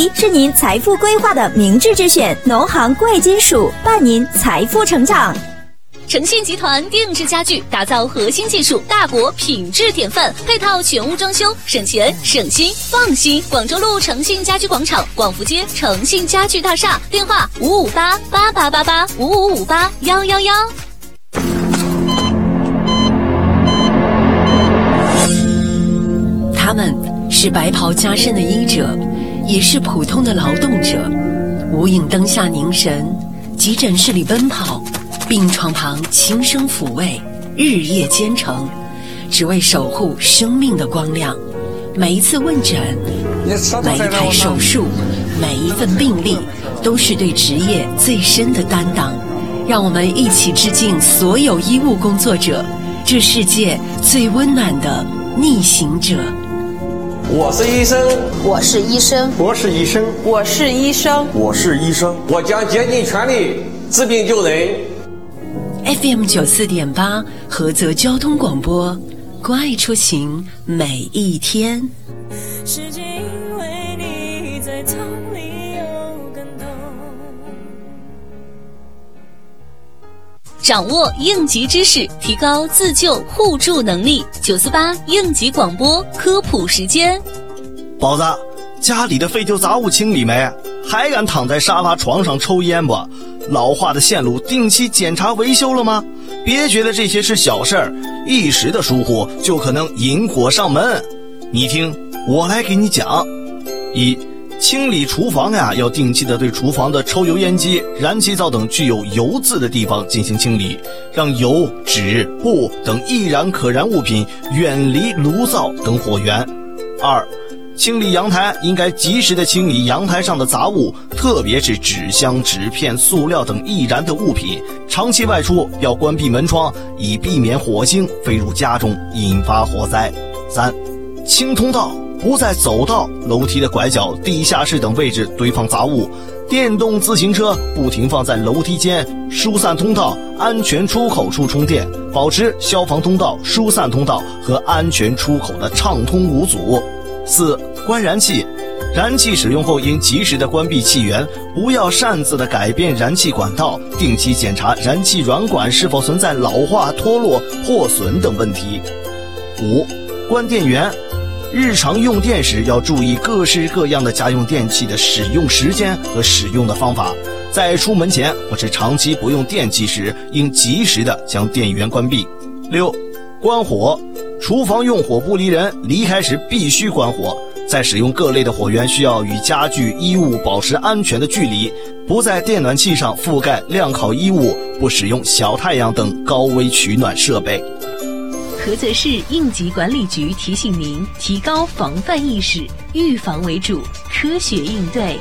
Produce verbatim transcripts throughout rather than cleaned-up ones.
一是您财富规划的明智之选，农行贵金属伴您财富成长。 诚信集团定制家具，打造核心技术大国品质典范，配套全屋装修，省钱省心放心。广州路诚信家居广场，广福街诚信家具大厦，电话五五八八八八八五五五八幺幺幺。 他们是白袍加身的医者，也是普通的劳动者，无影灯下凝神，急诊室里奔跑，病床旁轻声抚慰，日夜兼程，只为守护生命的光亮。每一次问诊，每一台手术，每一份病历，都是对职业最深的担当。让我们一起致敬所有医务工作者，这世界最温暖的逆行者。 我是医生， 我是医生， 我是医生， 我是医生， 我是医生， 我将竭尽全力治病救人。 F M 九四点八，菏泽交通广播，关爱出行每一天。 是因为你在痛里有感动。 掌握应急知识，提高自救互助能力。九四八应急广播科普时间。 宝子，家里的废旧杂物清理没？还敢躺在沙发床上抽烟不？老化的线路定期检查维修了吗？别觉得这些是小事儿，一时的疏忽就可能引火上门。你听，我来给你讲。一，清理厨房呀，要定期的对厨房的抽油烟机、燃气灶等具有油渍的地方进行清理，让油、纸、布等易燃可燃物品远离炉灶等火源。二，清理阳台应该及时的清理阳台上的杂物，特别是纸箱、纸片、塑料等易燃的物品。长期外出要关闭门窗，以避免火星飞入家中，引发火灾。三，清通道，不在走道、楼梯的拐角、地下室等位置堆放杂物。电动自行车不停放在楼梯间、疏散通道、安全出口处充电，保持消防通道、疏散通道和安全出口的畅通无阻。四，关燃气，燃气使用后应及时的关闭气源，不要擅自的改变燃气管道，定期检查燃气软管是否存在老化、脱落、破损等问题。五，关电源，日常用电时要注意各式各样的家用电器的使用时间和使用的方法，在出门前或是长期不用电器时，应及时的将电源关闭。六，关火，厨房用火不离人，离开时必须关火。在使用各类的火源，需要与家具、衣物保持安全的距离，不在电暖器上覆盖晾烤衣物，不使用小太阳等高危取暖设备。 菏泽市应急管理局提醒您，提高防范意识，预防为主，科学应对。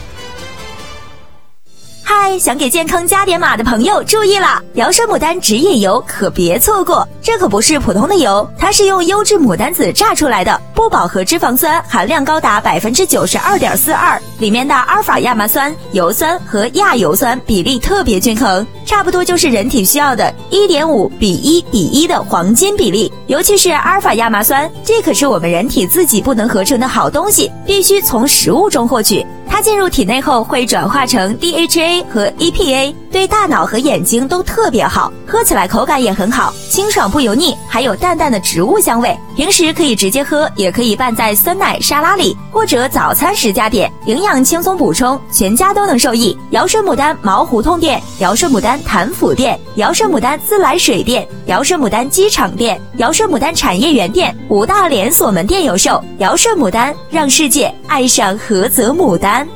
嗨，想给健康加点码的朋友注意了，瑶生牡丹植饮油可别错过，这可不是普通的油，它是用优质牡丹籽榨出来的，不饱和脂肪酸含量高达 百分之九十二点四二， 里面的阿尔法亚麻酸、油酸和亚油酸比例特别均衡，差不多就是人体需要的 一点五比一比一的黄金比例。尤其是阿尔法亚麻酸，这可是我们人体自己不能合成的好东西，必须从食物中获取，它进入体内后会转化成 D H A 和 E P A， 对大脑和眼睛都特别好，喝起来口感也很好，清爽不油腻，还有淡淡的植物香味。平时可以直接喝，也可以拌在酸奶、沙拉里，或者早餐时加点，营养轻松补充，全家都能受益。瑶生牡丹毛胡同店、瑶生牡丹潭府店、瑶生牡丹自来水店、瑶生牡丹机场店、瑶生牡丹产业园店五大连锁门店有售。瑶生牡丹，让世界爱上菏泽牡丹。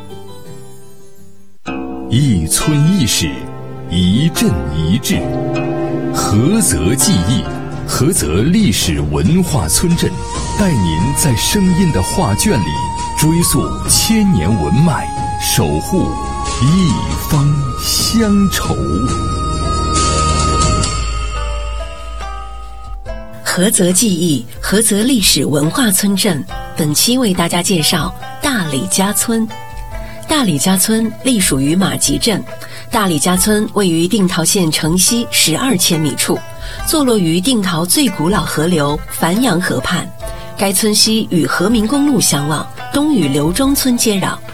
一村一史，一镇一志，菏泽记忆，菏泽历史文化村镇，带您在声音的画卷里追溯千年文脉，守护一方乡愁。 菏泽记忆，菏泽历史文化村镇，本期为大家介绍大李家村。大李家村隶属于马集镇，大李家村位于定陶县城西十二千米处，坐落于定陶最古老河流繁阳河畔。该村西与和民公路相望，东与刘庄村接壤，